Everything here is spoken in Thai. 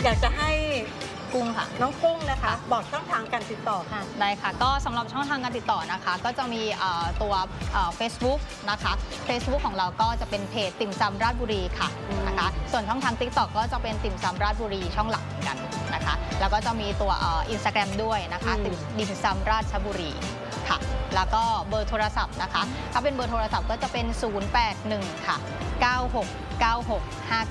อยากจะให้กุ้งค่ะน้องกุ้งนะคะบอกช่องทางการติดต่อค่ะได้ค่ะก็สำหรับช่องทางการติดต่อนะคะก็จะมีตัวFacebook นะคะ Facebook ของเราก็จะเป็นเพจติ่มซำราชบุรีค่ะนะคะส่วนช่องทาง TikTok ก็จะเป็นติ่มซำราชบุรีช่องหลักเหมือนกันนะคะแล้วก็จะมีตัวInstagram ด้วยนะคะติ่มซำราชบุรีค่ะแล้วก็เบอร์โทรศัพท์นะคะถ้าเป็นเบอร์โทรศัพท์ก็จะเป็น081ค่ะ969659